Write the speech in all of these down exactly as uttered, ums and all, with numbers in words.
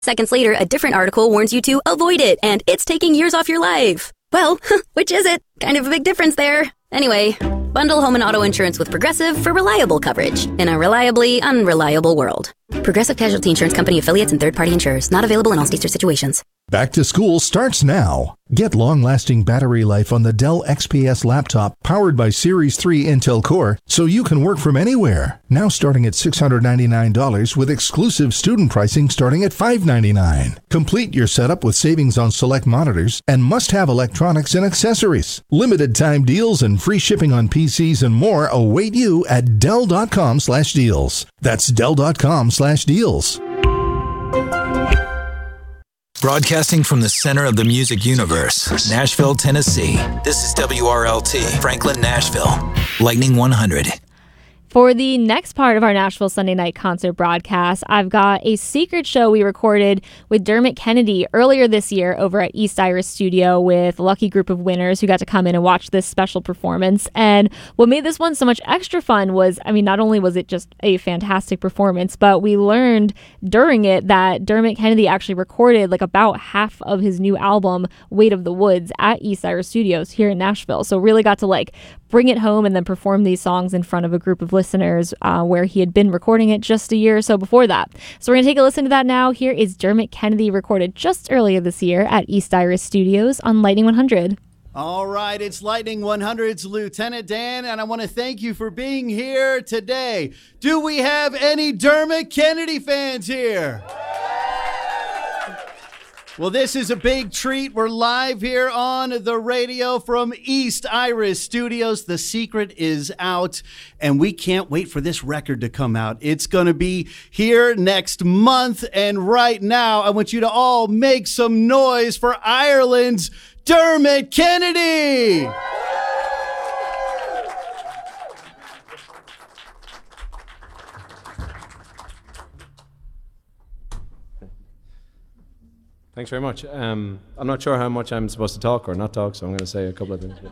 Seconds later, a different article warns you to avoid it, and it's taking years off your life. Well, which is it? Kind of a big difference there. Anyway, bundle home and auto insurance with Progressive for reliable coverage in a reliably unreliable world. Progressive Casualty Insurance Company affiliates and third-party insurers. Not available in all states or situations. Back to school starts now. Get long-lasting battery life on the Dell X P S laptop powered by Series three Intel Core so you can work from anywhere. Now starting at six hundred ninety-nine dollars with exclusive student pricing starting at five hundred ninety-nine dollars. Complete your setup with savings on select monitors and must-have electronics and accessories. Limited time deals and free shipping on P Cs and more await you at Dell.com slash deals. That's Dell.com slash deals. Broadcasting from the center of the music universe, Nashville, Tennessee. This is W R L T, Franklin, Nashville. Lightning one hundred. For the next part of our Nashville Sunday Night Concert broadcast, I've got a secret show we recorded with Dermot Kennedy earlier this year over at East Iris Studio with a lucky group of winners who got to come in and watch this special performance. And what made this one so much extra fun was, I mean, not only was it just a fantastic performance, but we learned during it that Dermot Kennedy actually recorded like about half of his new album, Weight of the Woods, at East Iris Studios here in Nashville. So really got to like bring it home and then perform these songs in front of a group of listeners uh, where he had been recording it just a year or so before that. So we're going to take a listen to that now. Here is Dermot Kennedy, recorded just earlier this year at East Iris Studios on Lightning one hundred. All right, it's Lightning one hundred's Lieutenant Dan, and I want to thank you for being here today. Do we have any Dermot Kennedy fans here? Well, this is a big treat. We're live here on the radio from East Iris Studios. The secret is out, and we can't wait for this record to come out. It's going to be here next month, and right now, I want you to all make some noise for Ireland's Dermot Kennedy! Thanks very much. Um, I'm not sure how much I'm supposed to talk or not talk, so I'm going to say a couple of things.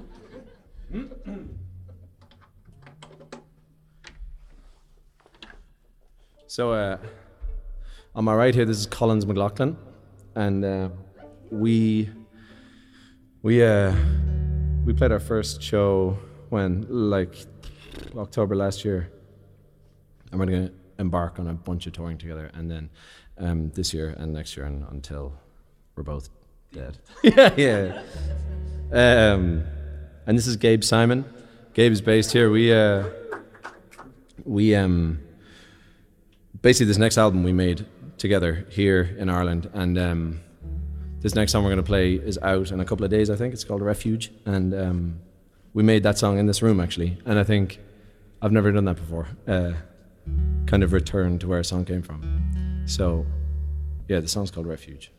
So, uh, on my right here, this is Collins McLaughlin, and uh, we we uh, we played our first show when, like, October last year, and we're going to embark on a bunch of touring together, and then um, this year and next year and until we're both dead. yeah, yeah. Um, and this is Gabe Simon. Gabe is based here. We uh, we um, basically this next album we made together here in Ireland, and um, this next song we're going to play is out in a couple of days. I think it's called Refuge, and um, we made that song in this room actually. And I think I've never done that before. Uh, kind of return to where a song came from. So, yeah, the song's called Refuge.